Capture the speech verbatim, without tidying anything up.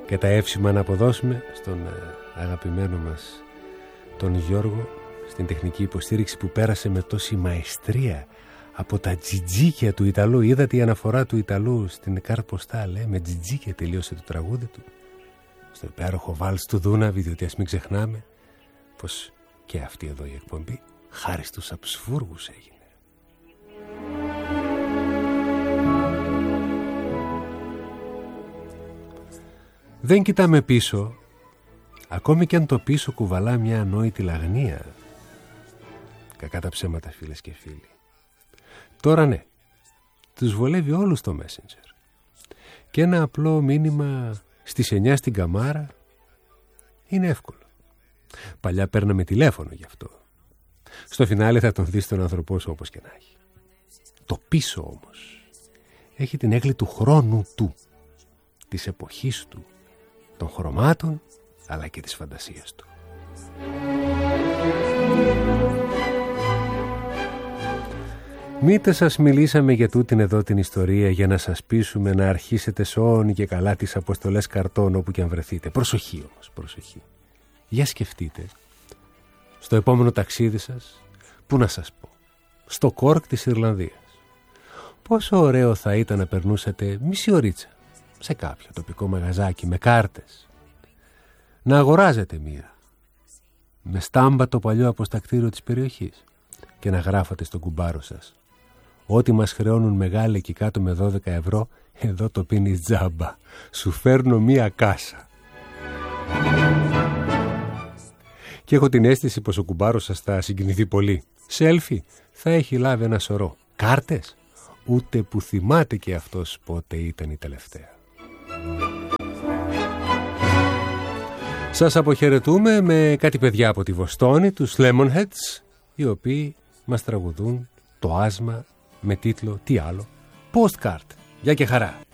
και τα εύσημα να αποδώσουμε στον αγαπημένο μας τον Γιώργο, στην τεχνική υποστήριξη που πέρασε με τόση μαεστρία από τα τζιτζίκια του Ιταλού. Είδατε η αναφορά του Ιταλού στην Κάρτ Ποστάλ, ε? Με τζιτζίκια τελείωσε το τραγούδι του στο υπέροχο βάλς του Δούναβη, διότι ας μην ξεχνάμε πως και αυτή εδώ η εκπομπή χάρη στους Αψβούργους έγινε. Δεν κοιτάμε πίσω, ακόμη και αν το πίσω κουβαλά μια ανόητη λαγνία. Κακά τα ψέματα, φίλες και φίλοι. Τώρα ναι, τους βολεύει όλους το Messenger. Και ένα απλό μήνυμα στις εννιά στην καμάρα είναι εύκολο. Παλιά παίρναμε τηλέφωνο γι' αυτό. Στο φινάλε θα τον δεις τον άνθρωπό σου όπως και να έχει. Το πίσω όμως έχει την έγκλη του χρόνου του, της εποχής του, των χρωμάτων αλλά και της φαντασίας του. Μήτε σας μιλήσαμε για τούτην εδώ την ιστορία για να σας πείσουμε να αρχίσετε σώνει και καλά τις αποστολές καρτών όπου και αν βρεθείτε. Προσοχή όμως, προσοχή. Για σκεφτείτε, στο επόμενο ταξίδι σας, πού να σας πω, στο Κόρκ της Ιρλανδίας. Πόσο ωραίο θα ήταν να περνούσατε μισή ωρίτσα σε κάποιο τοπικό μαγαζάκι με κάρτες. Να αγοράζετε μία με στάμπα το παλιό αποστακτήριο της περιοχής και να γράφατε στον κουμπάρο σας: ό,τι μας χρεώνουν μεγάλα εκεί κάτω με δώδεκα ευρώ, εδώ το πίνεις τζάμπα. Σου φέρνω μία κάσα. Και έχω την αίσθηση πως ο κουμπάρος σας θα συγκινηθεί πολύ. Σέλφι θα έχει λάβει ένα σωρό. Κάρτες, ούτε που θυμάται και αυτός πότε ήταν η τελευταία. Σας αποχαιρετούμε με κάτι παιδιά από τη Βοστόνη, τους Lemonheads, οι οποίοι μας τραγουδούν το άσμα με τίτλο τι άλλο, Postcard. Γεια και χαρά.